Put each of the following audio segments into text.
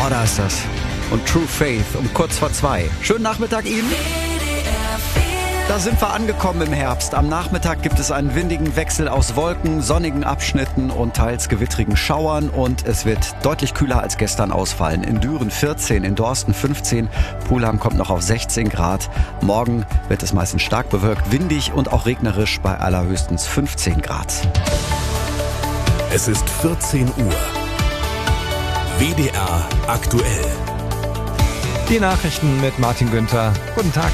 Oh, da ist das. Und True Faith um kurz vor 2. Schönen Nachmittag Ihnen. Da sind wir angekommen im Herbst. Am Nachmittag gibt es einen windigen Wechsel aus Wolken, sonnigen Abschnitten und teils gewittrigen Schauern. Und es wird deutlich kühler als gestern ausfallen. In Düren 14, in Dorsten 15, Pulheim kommt noch auf 16 Grad. Morgen wird es meistens stark bewölkt, windig und auch regnerisch bei allerhöchstens 15 Grad. Es ist 14 Uhr. WDR aktuell. Die Nachrichten mit Martin Günther. Guten Tag.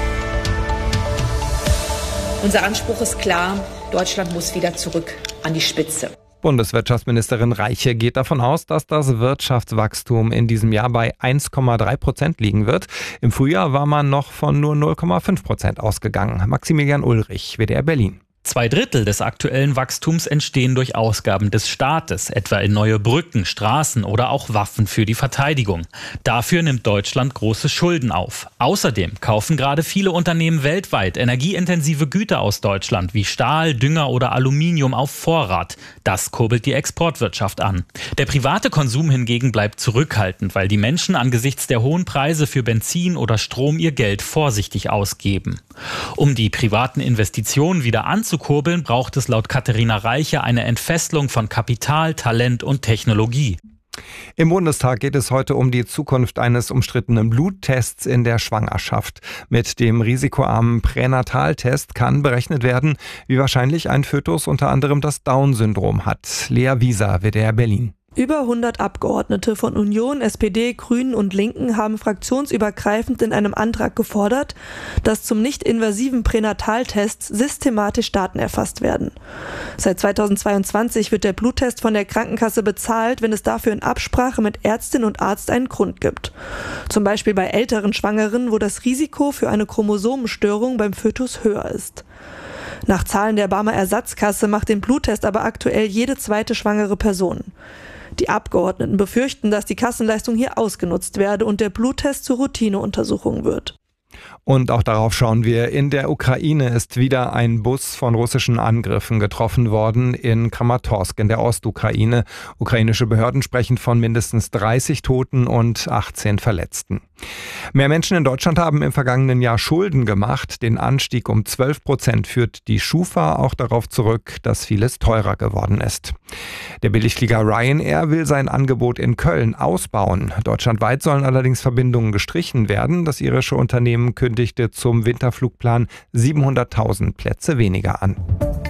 Unser Anspruch ist klar, Deutschland muss wieder zurück an die Spitze. Bundeswirtschaftsministerin Reiche geht davon aus, dass das Wirtschaftswachstum in diesem Jahr bei 1,3% liegen wird. Im Frühjahr war man noch von nur 0,5% ausgegangen. Maximilian Ulrich, WDR Berlin. 2/3 des aktuellen Wachstums entstehen durch Ausgaben des Staates, etwa in neue Brücken, Straßen oder auch Waffen für die Verteidigung. Dafür nimmt Deutschland große Schulden auf. Außerdem kaufen gerade viele Unternehmen weltweit energieintensive Güter aus Deutschland wie Stahl, Dünger oder Aluminium auf Vorrat. Das kurbelt die Exportwirtschaft an. Der private Konsum hingegen bleibt zurückhaltend, weil die Menschen angesichts der hohen Preise für Benzin oder Strom ihr Geld vorsichtig ausgeben. Um die privaten Investitionen wieder anzukurbeln, braucht es laut Katharina Reiche eine Entfesselung von Kapital, Talent und Technologie. Im Bundestag geht es heute um die Zukunft eines umstrittenen Bluttests in der Schwangerschaft. Mit dem risikoarmen Pränataltest kann berechnet werden, wie wahrscheinlich ein Fötus unter anderem das Down-Syndrom hat. Lea Wieser, WDR Berlin. Über 100 Abgeordnete von Union, SPD, Grünen und Linken haben fraktionsübergreifend in einem Antrag gefordert, dass zum nicht-invasiven Pränataltest systematisch Daten erfasst werden. Seit 2022 wird der Bluttest von der Krankenkasse bezahlt, wenn es dafür in Absprache mit Ärztin und Arzt einen Grund gibt. Zum Beispiel bei älteren Schwangeren, wo das Risiko für eine Chromosomenstörung beim Fötus höher ist. Nach Zahlen der Barmer Ersatzkasse macht den Bluttest aber aktuell jede zweite schwangere Person. Die Abgeordneten befürchten, dass die Kassenleistung hier ausgenutzt werde und der Bluttest zur Routineuntersuchung wird. Und auch darauf schauen wir. In der Ukraine ist wieder ein Bus von russischen Angriffen getroffen worden in Kramatorsk in der Ostukraine. Ukrainische Behörden sprechen von mindestens 30 Toten und 18 Verletzten. Mehr Menschen in Deutschland haben im vergangenen Jahr Schulden gemacht. Den Anstieg um 12% führt die Schufa auch darauf zurück, dass vieles teurer geworden ist. Der Billigflieger Ryanair will sein Angebot in Köln ausbauen. Deutschlandweit sollen allerdings Verbindungen gestrichen werden. Das irische Unternehmen kündigte zum Winterflugplan 700.000 Plätze weniger an.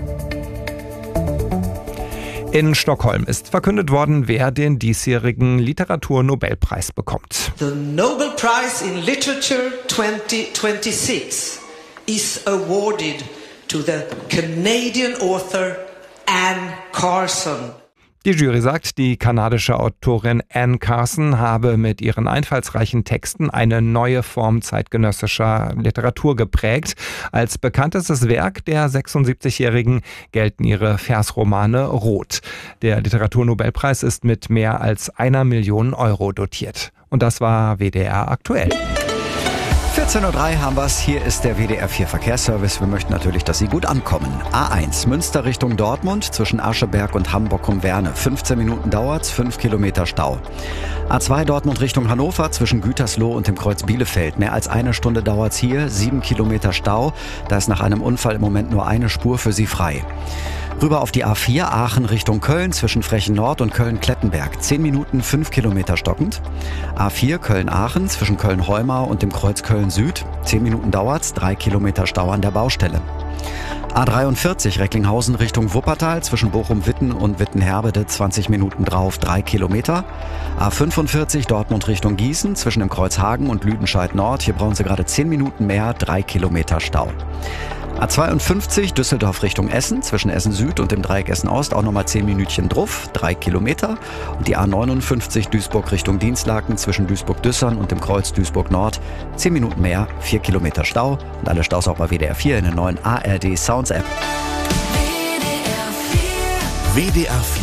In Stockholm ist verkündet worden, wer den diesjährigen Literaturnobelpreis bekommt. The Nobel Prize in Literature 2026 is awarded to the Canadian author Anne Carson. Die Jury sagt, die kanadische Autorin Anne Carson habe mit ihren einfallsreichen Texten eine neue Form zeitgenössischer Literatur geprägt. Als bekanntestes Werk der 76-Jährigen gelten ihre Versromane Rot. Der Literaturnobelpreis ist mit mehr als 1 Million Euro dotiert. Und das war WDR aktuell. 14.03 Uhr haben wir's. Hier ist der WDR 4 Verkehrsservice. Wir möchten natürlich, dass Sie gut ankommen. A1 Münster Richtung Dortmund zwischen Ascheberg und Hamburg um Werne. 15 Minuten dauert's, 5 Kilometer Stau. A2 Dortmund Richtung Hannover zwischen Gütersloh und dem Kreuz Bielefeld. Mehr als 1 Stunde dauert's hier, 7 Kilometer Stau. Da ist nach einem Unfall im Moment nur eine Spur für Sie frei. Rüber auf die A4 Aachen Richtung Köln zwischen Frechen Nord und Köln-Klettenberg. 10 Minuten, 5 Kilometer stockend. A4 Köln-Aachen zwischen Köln-Heumau und dem Kreuz Köln-Süd. 10 Minuten dauert's, 3 Kilometer Stau an der Baustelle. A43 Recklinghausen Richtung Wuppertal zwischen Bochum-Witten und Witten-Herbede 20 Minuten drauf, 3 Kilometer. A45 Dortmund Richtung Gießen zwischen dem Kreuz Hagen und Lüdenscheid Nord. Hier brauchen Sie gerade 10 Minuten mehr, 3 Kilometer Stau. A52 Düsseldorf Richtung Essen zwischen Essen Süd und dem Dreieck Essen Ost auch nochmal 10 Minütchen drauf, 3 Kilometer. Und die A59 Duisburg Richtung Dienstlaken zwischen Duisburg-Düssern und dem Kreuz Duisburg Nord 10 Minuten mehr, 4 Kilometer Stau. Und alle Staus auch bei WDR 4 in der neuen ARD Sounds App. WDR 4